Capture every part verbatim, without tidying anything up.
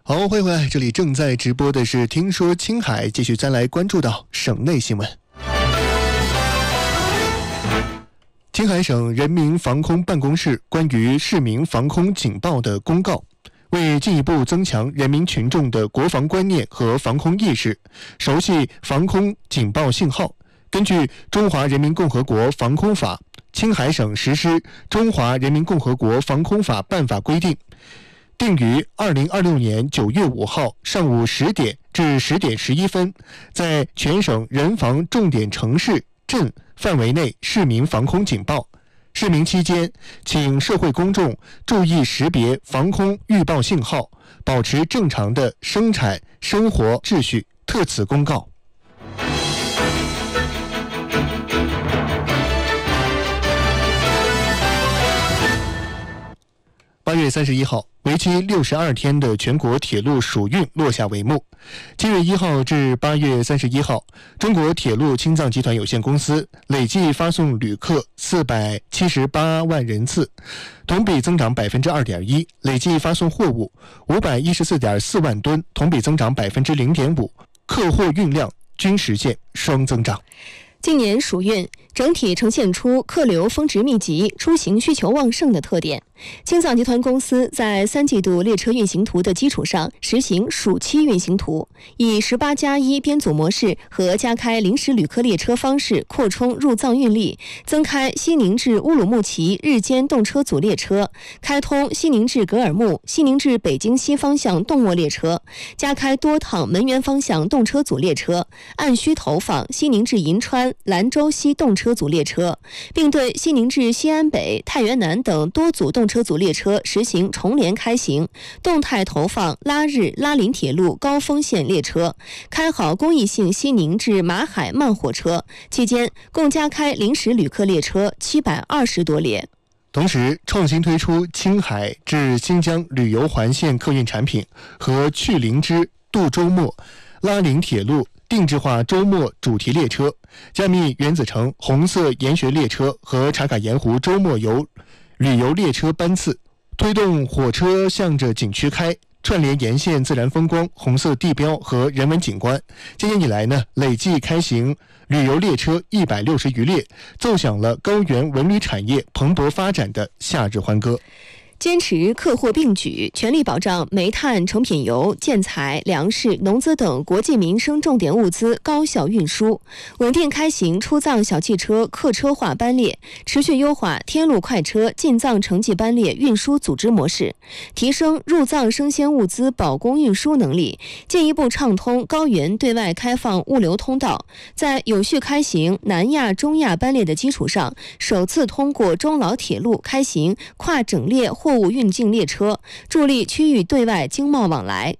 好，欢迎回来，这里正在直播的是听说青海，继续再来关注到省内新闻。青海省人民防空办公室关于市民防空警报的公告，为进一步增强人民群众的国防观念和防空意识，熟悉防空警报信号，根据《中华人民共和国防空法》，青海省实施《中华人民共和国防空法办法》规定，定于二零二六年九月五号上午十点至十点十一分，在全省人防重点城市镇范围内市民防空警报。市民期间，请社会公众注意识别防空预报信号，保持正常的生产生活秩序。特此公告。八月三十一号，为期六十二天的全国铁路暑运落下帷幕。七月一号至八月三十一号，中国铁路青藏集团有限公司累计发送旅客四百七十八万人次，同比增长百分之二点一；累计发送货物五百一十四点四万吨，同比增长百分之零点五，客货运量均实现双增长。 今年暑运整体呈现出客流峰值密集、出行需求旺盛的特点。青藏集团公司在三季度列车运行图的基础上实行暑期运行图，以十八加一编组模式和加开临时旅客列车方式扩充入藏运力，增开西宁至乌鲁木齐日间动车组列车，开通西宁至格尔木、西宁至北京西方向动卧列车，加开多趟门源方向动车组列车，按需投放西宁至银川、兰州西动车组列车，并对西宁至西安北、太原南等多组动车组列车实行重联开行，动态投放拉日、拉林铁路高峰线列车，开好公益性西宁至马海慢火车。期间共加开临时旅客列车七百二十多列。 同时，创新推出青海至新疆旅游环线客运产品和去灵芝渡周末拉林铁路定制化周末主题列车，加密原子城红色研学列车和茶卡盐湖周末游旅游列车班次，推动火车向着景区开，串联沿线自然风光、红色地标和人文景观。今年以来呢，累计开行旅游列车一百六十余列，奏响了高原文旅产业蓬勃发展的夏日欢歌。 坚持客货并举，全力保障煤炭、成品油、建材、粮食、农资等国际民生重点物资高效运输，稳定开行出藏小汽车客车化班列，持续优化天路快车进藏城际班列运输组织模式，提升入藏生鲜物资保供运输能力，进一步畅通高原对外开放物流通道。在有序开行南亚、中亚班列的基础上，首次通过中老铁路开行跨整列货物运进列车，助力区域对外经贸往来。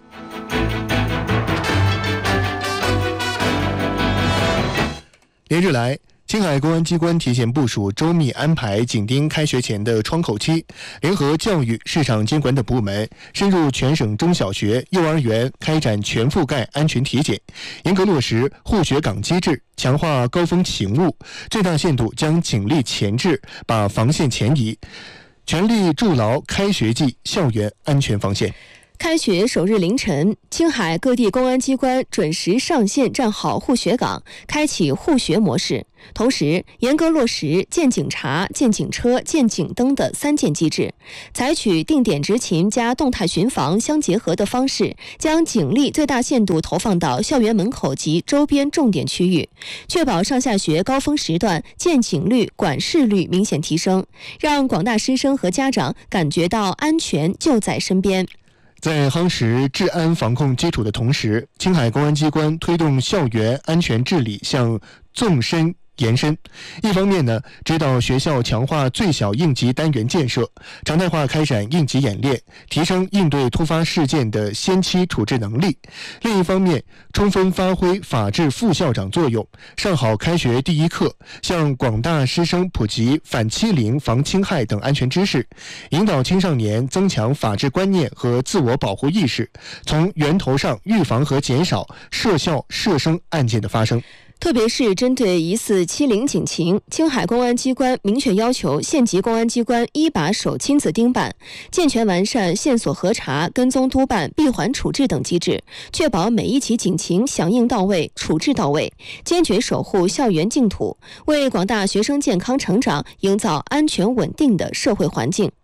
连日来，青海公安机关提前部署，周密安排紧盯开学前的窗口期，联合教育、市场监管等部门，深入全省中小学、幼儿园开展全覆盖安全体检，严格落实护学岗机制，强化高峰勤务，最大限度将警力前置，把防线前移，全力筑牢开学季校园安全防线。 开学首日凌晨，青海各地公安机关准时上线站好护学岗，开启护学模式，同时严格落实见警察、见警车、见警灯的三见机制，采取定点执勤加动态巡防相结合的方式，将警力最大限度投放到校园门口及周边重点区域，确保上下学高峰时段见警率、管事率明显提升，让广大师生和家长感觉到安全就在身边。 在夯实治安防控基础的同时，青海公安机关推动校园安全治理向纵深延伸。一方面呢，指导学校强化最小应急单元建设，常态化开展应急演练，提升应对突发事件的先期处置能力；另一方面，充分发挥法治副校长作用，上好开学第一课，向广大师生普及反欺凌、防侵害等安全知识，引导青少年增强法治观念和自我保护意识，从源头上预防和减少涉校涉生案件的发生。 特别是针对疑似欺凌警情，青海公安机关明确要求县级公安机关一把手亲自盯办，健全完善线索核查、跟踪督办、闭环处置等机制，确保每一起警情响应到位、处置到位，坚决守护校园净土，为广大学生健康成长营造安全稳定的社会环境。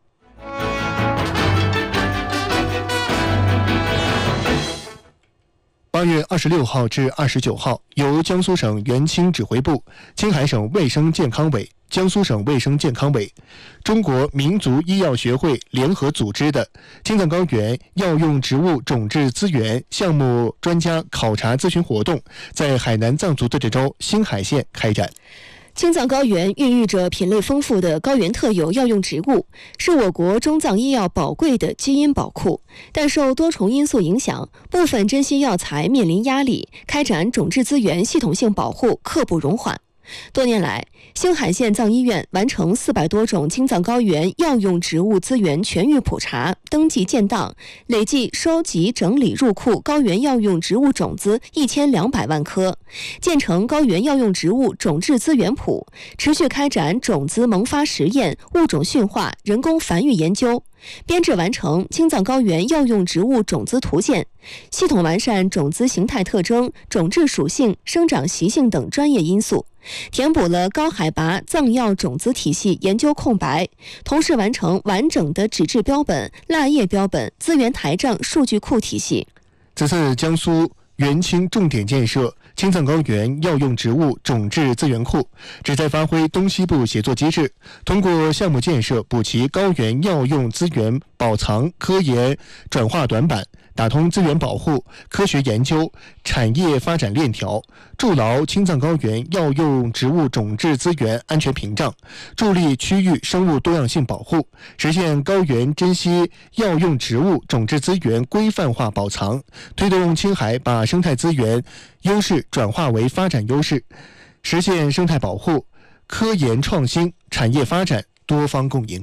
八月二十六号至二十九号，由江苏省原青指挥部、青海省卫生健康委、江苏省卫生健康委、中国民族医药学会联合组织的青藏高原药用植物种质资源项目专家考察咨询活动在海南藏族自治州新海县开展。 青藏高原孕育着品类丰富的高原特有药用植物，是我国中藏医药宝贵的基因宝库。但受多重因素影响，部分珍稀药材面临压力，开展种质资源系统性保护刻不容缓。多年来，新海县藏医院完成四百多种青藏高原药用植物资源全域普查、登记建档，累计收集整理入库高原药用植物种子一千两百万颗，建成高原药用植物种质资源谱，持续开展种子萌发实验、物种驯化、人工繁育研究，编制完成青藏高原药用植物种子图鉴，系统完善种子形态特征、种质属性、生长习性等专业因素，填补了高海拔藏药种子体系研究空白，同时完成完整的纸质标本、蜡页标本、资源台账数据库体系。 此次江苏原青重点建设青藏高原药用植物种质资源库，旨在发挥东西部协作机制，通过项目建设补齐高原药用资源保藏科研转化短板，打通资源保护、科学研究、产业发展链条，筑牢青藏高原药用植物种质资源安全屏障，助力区域生物多样性保护，实现高原珍稀药用植物种质资源规范化保藏，推动青海把生态资源优势转化为发展优势，实现生态保护、科研创新、产业发展多方共赢。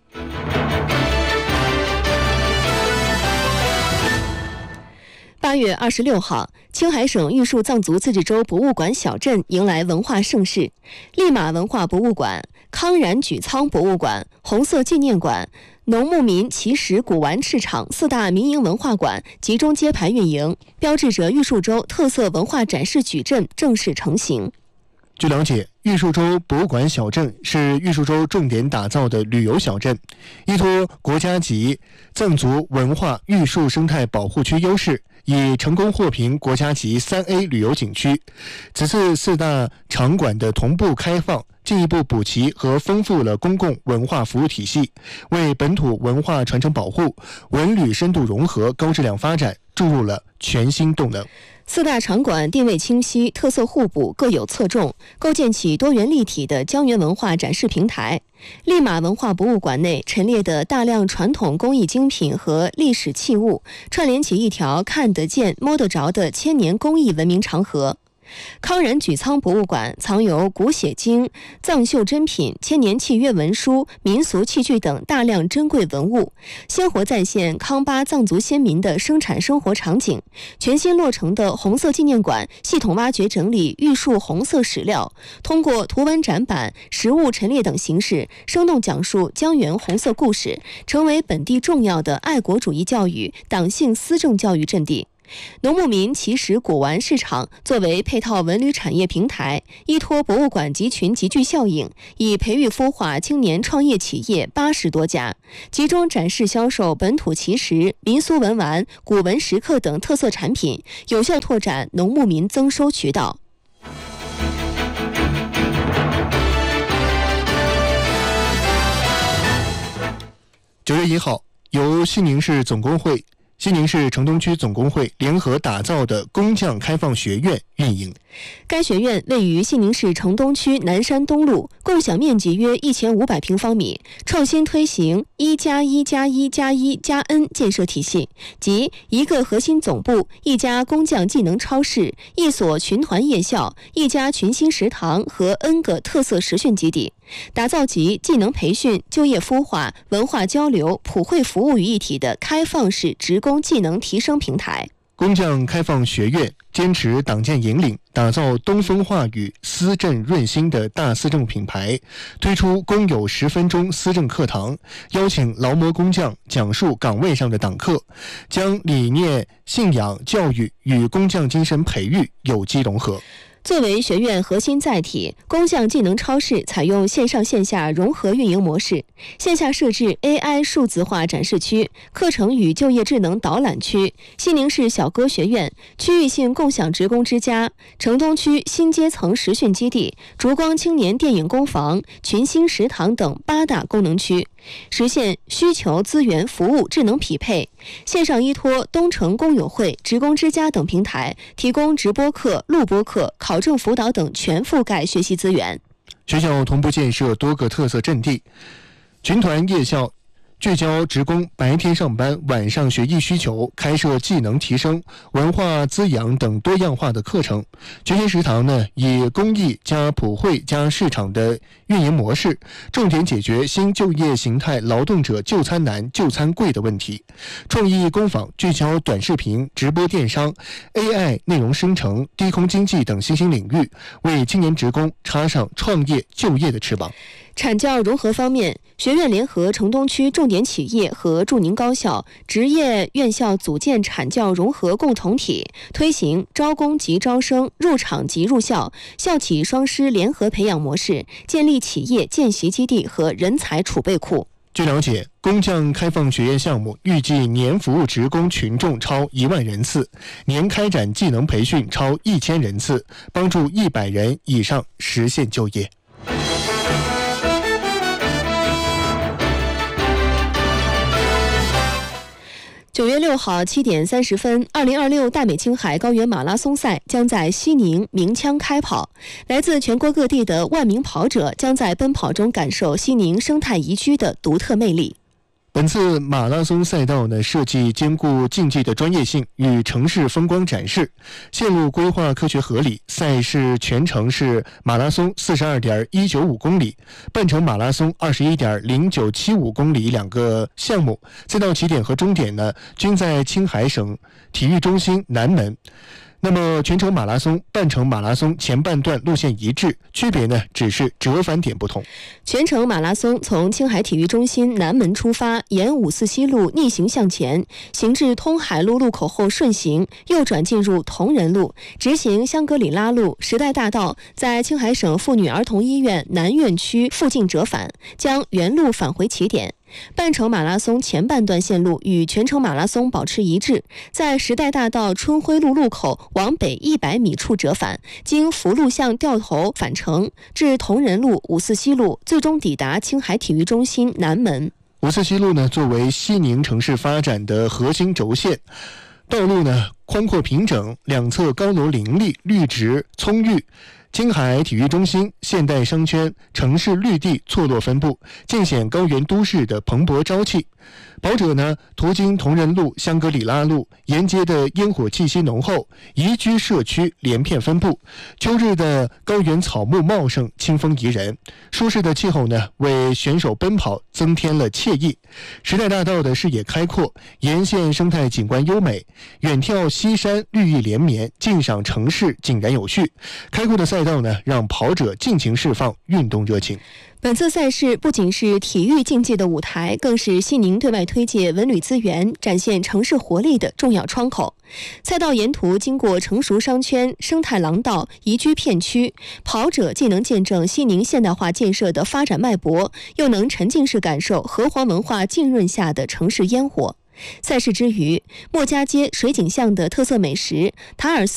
八月二十六号，青海省玉树藏族自治州博物馆小镇迎来文化盛事，利马文化博物馆、康然举仓博物馆、红色纪念馆、农牧民奇石古玩市场四大民营文化馆集中揭牌运营，标志着玉树州特色文化展示矩阵正式成型。 据了解，玉树州博物馆小镇是玉树州重点打造的旅游小镇，依托国家级藏族文化玉树生态保护区优势，已成功获评国家级三 A 旅游景区。此次四大场馆的同步开放，进一步补齐和丰富了公共文化服务体系，为本土文化传承保护、文旅深度融合、高质量发展注入了全新动能。 四大场馆定位清晰，特色互补，各有侧重，构建起多元立体的疆原文化展示平台。利马文化博物馆内陈列的大量传统工艺精品和历史器物，串联起一条看得见、摸得着的千年工艺文明长河。康然举仓博物馆藏有古写经、藏绣珍品、千年契约文书、民俗器具等大量珍贵文物，鲜活再现康巴藏族先民的生产生活场景。全新落成的红色纪念馆系统挖掘整理玉树红色史料，通过图文展板、实物陈列等形式，生动讲述疆原红色故事，成为本地重要的爱国主义教育、党性思政教育阵地。农牧民奇石古玩市场作为配套文旅产业平台，依托博物馆集群集聚效应，以培育孵化青年创业企业八十多家，集中展示销售本土奇石、民俗文玩、古文石刻等特色产品，有效拓展农牧民增收渠道。 九月一号，由西宁市总工会、西宁市城东区总工会联合打造的工匠开放学院运营。 该学院位于西宁市城东区南山东路，共享面积约一千五百平方米，创新推行一加一加一加一加 N 建设体系，即一个核心总部、一家工匠技能超市、一所群团夜校、一家群星食堂和 N 个特色实训基地，打造集技能培训、就业孵化、文化交流、普惠服务于一体的开放式职工技能提升平台。 工匠开放学院坚持党建引领，打造东风化雨、思政润心的大思政品牌，推出工友十分钟思政课堂，邀请劳模工匠讲述岗位上的党课，将理念、信仰、教育与工匠精神培育有机融合。 作为学院核心载体，工匠技能超市采用线上线下融合运营模式，线下设置 A I 数字化展示区、课程与就业智能导览区，西宁市小歌学院、区域性共享职工之家、城东区新阶层实训基地、烛光青年电影工房、群星食堂等八大功能区，实现需求资源服务智能匹配。线上依托东城工友会、职工之家等平台，提供直播课、录播课、考证辅导等全覆盖学习资源。 学校同步建设多个特色阵地，群团夜校聚焦职工白天上班、晚上学艺需求，开设技能提升、文化滋养等多样化的课程。全新食堂呢，以公益加普惠加市场的运营模式，重点解决新就业形态劳动者就餐难、就餐贵的问题。创意工坊聚焦短视频、直播电商、A I 内容生成、低空经济等新兴领域，为青年职工插上创业就业的翅膀。 产教融合方面，学院联合城东区重点企业和驻宁高校、职业院校组建产教融合共同体，推行招工即招生、入场即入校、校企双师联合培养模式，建立企业见习基地和人才储备库。 据了解，工匠开放学院项目预计年服务职工群众超一万人次，年开展技能培训超一千人次，帮助一百人以上实现就业。 九月六号七点三十分，二零二六大美青海高原马拉松赛将在西宁鸣枪开跑。来自全国各地的万名跑者将在奔跑中感受西宁生态宜居的独特魅力。 本次马拉松赛道呢，设计兼顾竞技的专业性与城市风光展示，线路规划科学合理，赛事全程是马拉松 四十二点一九五公里，半程马拉松 二十一点零九七五公里两个项目。赛道起点和终点呢，均在青海省体育中心南门。那么全程马拉松、半程马拉松前半段路线一致，区别呢只是折返点不同。 全程马拉松从青海体育中心南门出发，沿五四西路逆行向前，行至通海路路口后顺行，右转进入同仁路，直行香格里拉路、时代大道，在青海省妇女儿童医院南院区附近折返，将原路返回起点。半程马拉松前半段线路与全程马拉松保持一致，在时代大道春晖路路口往北一百米处折返，经福禄巷掉头返程至同仁路、五四西路，最终抵达青海体育中心南门。 五四西路呢，作为西宁城市发展的核心轴线，道路呢宽阔平整，两侧高楼林立，绿植葱郁。青海体育中心、现代商圈、城市绿地错落分布，尽显高原都市的蓬勃朝气。跑者呢，途经同仁路、香格里拉路，沿街的烟火气息浓厚，宜居社区连片分布。秋日的高原草木茂盛，清风宜人。舒适的气候呢，为选手奔跑增添了惬意。时代大道的视野开阔，沿线生态景观优美，远眺西山绿意连绵，近赏城市井然有序。开阔的赛道呢，让跑者尽情释放运动热情。 本次赛事不仅是体育竞技的舞台，更是西宁对外推介文旅资源、展现城市活力的重要窗口。赛道沿途经过成熟商圈、生态廊道、宜居片区，跑者既能见证西宁现代化建设的发展脉搏，又能沉浸式感受河湟文化浸润下的城市烟火。赛事之余，莫家街水景巷的特色美食塔尔斯